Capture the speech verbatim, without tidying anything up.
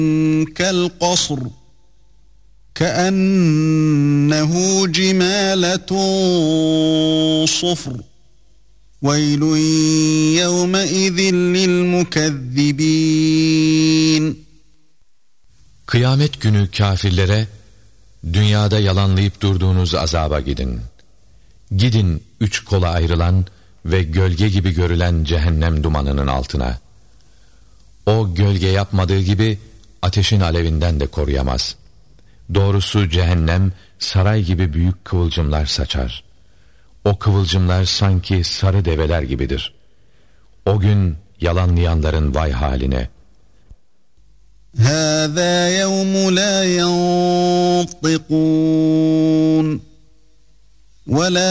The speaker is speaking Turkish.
كالقصر كأنه جمالة صفر ويل يومئذ للمكذبين. Kıyamet günü kâfirlere, dünyada yalanlayıp durduğunuz azaba gidin. Gidin üç kola ayrılan ve gölge gibi görülen cehennem dumanının altına. O gölge yapmadığı gibi ateşin alevinden de koruyamaz. Doğrusu cehennem saray gibi büyük kıvılcımlar saçar. O kıvılcımlar sanki sarı develer gibidir. O gün yalanlayanların vay haline. هَذَا يَوْمُ لَا يَنطِقُونَ وَلَا